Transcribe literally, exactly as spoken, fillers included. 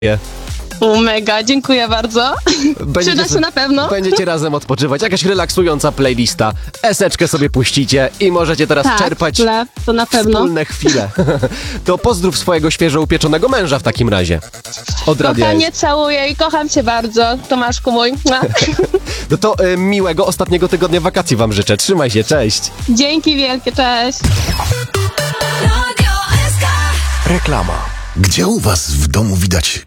Mega, dziękuję bardzo. Przyda się na pewno. Będziecie razem odpoczywać. Jakaś relaksująca playlista. Eseczkę sobie puścicie i możecie teraz tak, czerpać tle, to na pewno. wspólne chwile. To pozdrów swojego świeżo upieczonego męża w takim razie. Od Radia Kochanie, S. całuję i kocham cię bardzo, Tomaszku mój. No to y, miłego ostatniego tygodnia wakacji wam życzę. Trzymaj się, cześć. Dzięki wielkie, cześć. Reklama. Gdzie u was w domu widać